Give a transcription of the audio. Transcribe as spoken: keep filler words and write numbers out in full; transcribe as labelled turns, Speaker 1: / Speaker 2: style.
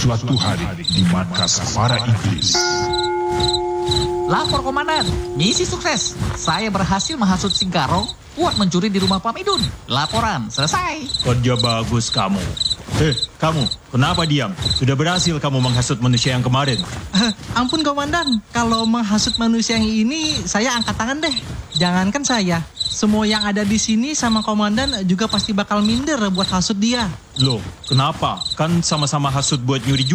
Speaker 1: Suatu hari di markas para iblis.
Speaker 2: Lapor komandan, misi sukses. Saya berhasil menghasut Singkarong buat mencuri di rumah Pamidun. Laporan selesai.
Speaker 3: Kerja bagus kamu. Eh, kamu, kenapa diam? Sudah berhasil kamu menghasut manusia yang kemarin.
Speaker 4: Eh, ampun komandan, kalau menghasut manusia yang ini saya angkat tangan deh. Jangankan saya, semua yang ada di sini sama komandan juga pasti bakal minder buat hasut dia.
Speaker 3: Loh, kenapa? Kan sama-sama hasut buat nyuri juga.